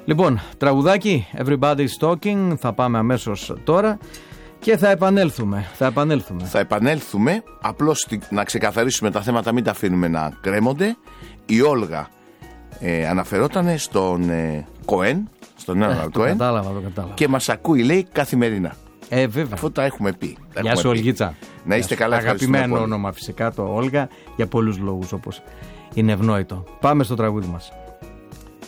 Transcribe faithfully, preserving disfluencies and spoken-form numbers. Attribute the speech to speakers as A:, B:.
A: Λοιπόν, τραγουδάκι, Everybody's Talking, θα πάμε αμέσως τώρα και θα επανέλθουμε. Θα επανέλθουμε.
B: Θα επανέλθουμε, απλώς να ξεκαθαρίσουμε τα θέματα, μην τα αφήνουμε να κρέμονται. Η Όλγα ε, αναφερόταν στον ε, Κοέν, στον Έρωνα
A: ε,
B: Κοέν.
A: Κατάλαβα, το κατάλαβα.
B: Και μας ακούει, λέει, καθημερινά.
A: Ε, βέβαια.
B: Αυτό τα έχουμε πει. Τα
A: Γεια
B: έχουμε
A: σου,
B: πει.
A: Ολγίτσα.
B: Να είστε καλά,
A: αγαπημένο όνομα φυσικά το Όλγα, για πολλούς λόγους όπως είναι ευνόητο. Πάμε στο τραγούδι μας.